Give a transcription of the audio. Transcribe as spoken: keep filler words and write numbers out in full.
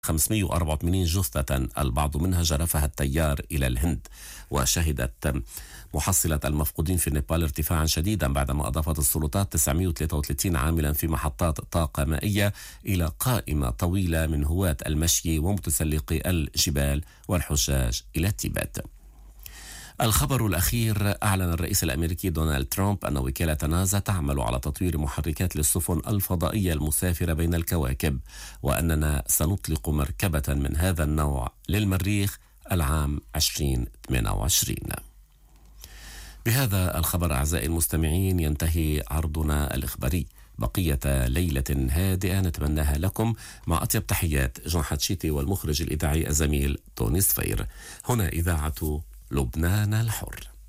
خمسمئة وأربعة وثمانين جثة البعض منها جرفها التيار إلى الهند. وشهدت محصلة المفقودين في نيبال ارتفاعا شديدا بعدما أضافت السلطات تسعمئة وثلاثة وثلاثين عاملا في محطات طاقة مائية إلى قائمة طويلة من هواة المشي ومتسلقي الجبال والحجاج إلى تيبت. الخبر الأخير: أعلن الرئيس الأمريكي دونالد ترامب أن وكالة ناسا تعمل على تطوير محركات للسفن الفضائية المسافرة بين الكواكب، وأننا سنطلق مركبة من هذا النوع للمريخ العام ألفين وثمانية وعشرين. بهذا الخبر أعزائي المستمعين ينتهي عرضنا الإخباري. بقية ليلة هادئة نتمناها لكم مع أطيب تحيات جون حتشيتي والمخرج الإذاعي الزميل توني صفير. هنا إذاعة لبنان الحر.